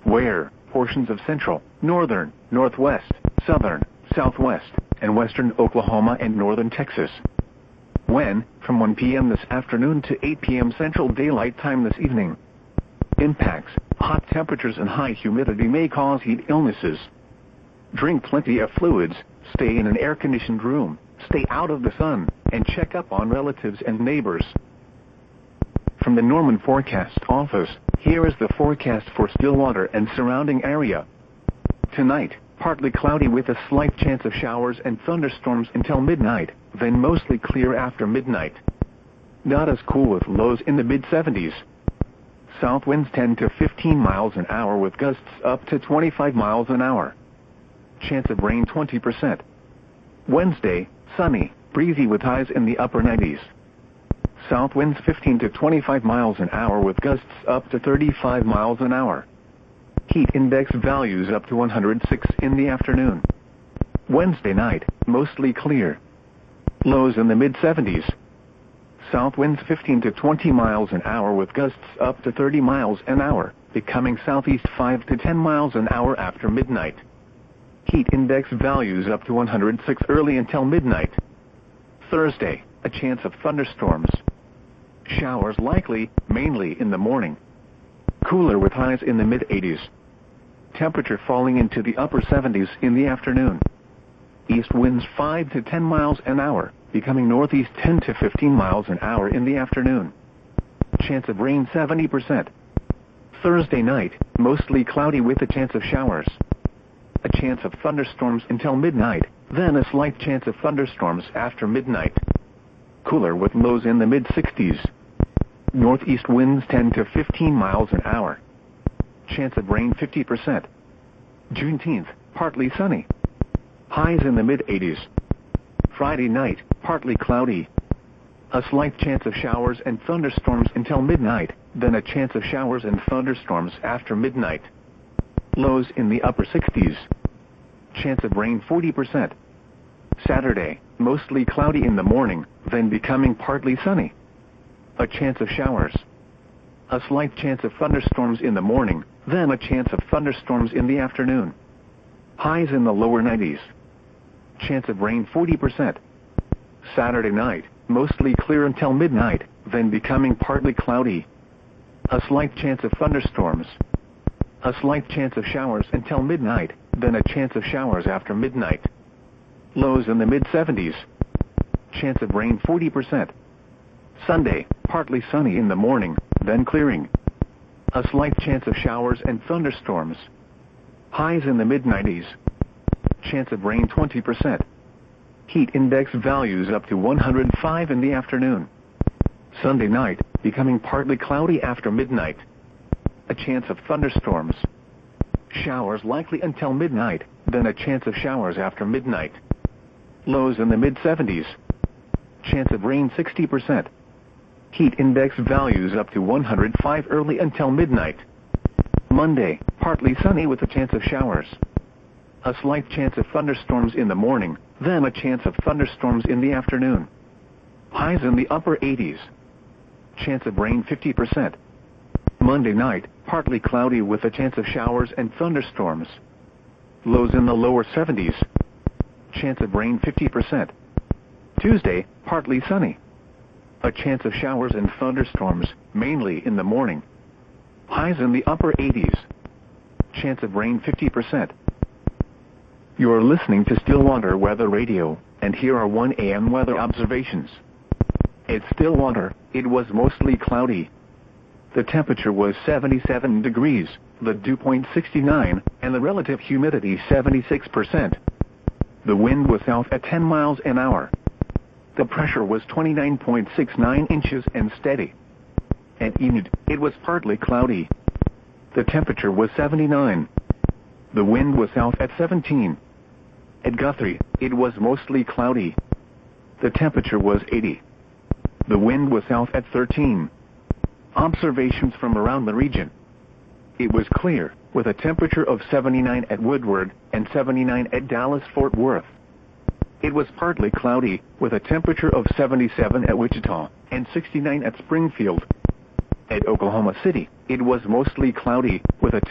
where portions of central, northern, northwest, southern, southwest, and western Oklahoma and northern Texas. When, from 1 p.m. this afternoon to 8 p.m. Central Daylight Time this evening. Impacts: hot temperatures and high humidity may cause heat illnesses. Drink plenty of fluids, stay in an air-conditioned room, stay out of the sun, and check up on relatives and neighbors. From the Norman Forecast Office, here is the forecast for Stillwater and surrounding area. Tonight, partly cloudy with a slight chance of showers and thunderstorms until midnight, then mostly clear after midnight. Not as cool with lows in the mid-70s. South winds 10 to 15 miles an hour with gusts up to 25 miles an hour. Chance of rain 20%. Wednesday, sunny, breezy with highs in the upper 90s. South winds 15 to 25 miles an hour with gusts up to 35 miles an hour. Heat index values up to 106 in the afternoon. Wednesday night, mostly clear. Lows in the mid-70s. South winds 15 to 20 miles an hour with gusts up to 30 miles an hour, becoming southeast 5 to 10 miles an hour after midnight. Heat index values up to 106 early until midnight. Thursday, a chance of thunderstorms. Showers likely, mainly in the morning. Cooler with highs in the mid-80s. Temperature falling into the upper 70s in the afternoon. East winds 5 to 10 miles an hour, becoming northeast 10 to 15 miles an hour in the afternoon. Chance of rain 70%. Thursday night, mostly cloudy with a chance of showers. A chance of thunderstorms until midnight, then a slight chance of thunderstorms after midnight. Cooler with lows in the mid-60s. Northeast winds 10 to 15 miles an hour. Chance of rain 50%. Juneteenth, partly sunny. Highs in the mid-80s. Friday night, partly cloudy. A slight chance of showers and thunderstorms until midnight, then a chance of showers and thunderstorms after midnight. Lows in the upper 60s. Chance of rain 40%. Saturday, mostly cloudy in the morning, then becoming partly sunny. A chance of showers. A slight chance of thunderstorms in the morning, then a chance of thunderstorms in the afternoon. Highs in the lower 90s. Chance of rain 40%. Saturday night, mostly clear until midnight, then becoming partly cloudy. A slight chance of thunderstorms. A slight chance of showers until midnight, then a chance of showers after midnight. Lows in the mid-70s. Chance of rain 40%. Sunday, partly sunny in the morning, then clearing. A slight chance of showers and thunderstorms. Highs in the mid-90s. Chance of rain 20%. Heat index values up to 105 in the afternoon. Sunday night, becoming partly cloudy after midnight. A chance of thunderstorms. Showers likely until midnight, then a chance of showers after midnight. Lows in the mid-70s. Chance of rain 60%. Heat index values up to 105 early until midnight. Monday, partly sunny with a chance of showers. A slight chance of thunderstorms in the morning, then a chance of thunderstorms in the afternoon. Highs in the upper 80s. Chance of rain 50%. Monday night, partly cloudy with a chance of showers and thunderstorms. Lows in the lower 70s. Chance of rain 50%. Tuesday, partly sunny. A chance of showers and thunderstorms, mainly in the morning. Highs in the upper 80s. Chance of rain 50%. You're listening to Stillwater Weather Radio, and here are 1 a.m. weather observations. At Stillwater, it was mostly cloudy. The temperature was 77 degrees, the dew point 69, and the relative humidity 76%. The wind was south at 10 miles an hour. The pressure was 29.69 inches and steady. At Enid, it was partly cloudy. The temperature was 79. The wind was south at 17. At Guthrie, it was mostly cloudy. The temperature was 80. The wind was south at 13. Observations from around the region. It was clear, with a temperature of 79 at Woodward and 79 at Dallas-Fort Worth. It was partly cloudy, with a temperature of 77 at Wichita and 69 at Springfield. At Oklahoma City, it was mostly cloudy, with a